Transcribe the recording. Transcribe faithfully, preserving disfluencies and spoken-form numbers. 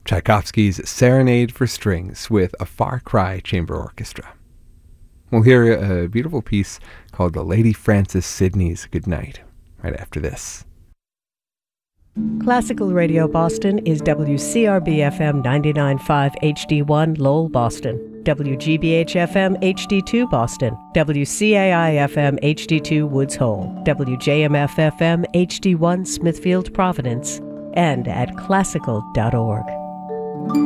Tchaikovsky's Serenade for Strings with a Far Cry Chamber Orchestra. We'll hear a beautiful piece called The Lady Frances Sidney's Good Night right after this. Classical Radio Boston is W C R B F M ninety-nine point five H D one Lowell, Boston, W G B H F M H D two Boston, W C A I F M H D two Woods Hole, W J M F F M H D one Smithfield, Providence, and at classical dot org.